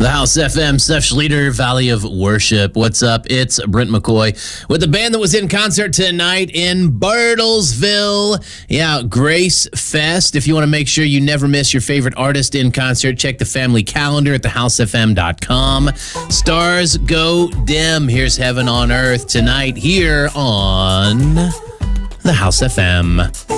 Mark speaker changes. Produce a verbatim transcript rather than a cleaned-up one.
Speaker 1: The House F M, Seth Schleter, Valley of Worship. What's up? It's Brent McCoy with the band that was in concert tonight in Bartlesville. Yeah, Grace Fest. If you want to make sure you never miss your favorite artist in concert, check the family calendar at the house f m dot com. Stars go dim. Here's Heaven on Earth tonight here on the House F M.